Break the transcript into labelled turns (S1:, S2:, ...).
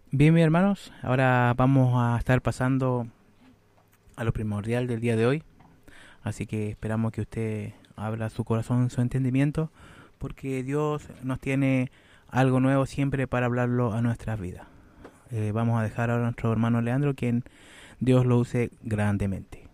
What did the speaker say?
S1: Bien, mis hermanos, ahora vamos a estar pasando a lo primordial del día de hoy, así que esperamos que usted abra su corazón, su entendimiento, porque Dios nos tiene algo nuevo siempre para hablarlo a nuestras vidas. Vamos a dejar ahora a nuestro hermano Leandro, quien Dios lo use grandemente.